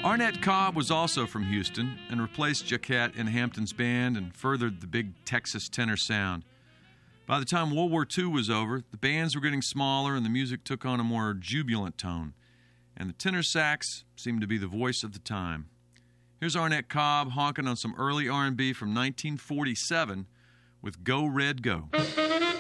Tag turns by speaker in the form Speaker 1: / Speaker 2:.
Speaker 1: Arnett Cobb was also from Houston and replaced Jacquet in Hampton's band and furthered the big Texas tenor sound. By the time World War II was over, the bands were getting smaller and the music took on a more jubilant tone, and the tenor sax seemed to be the voice of the time. Here's Arnett Cobb honking on some early R&B from 1947 with Go Red Go.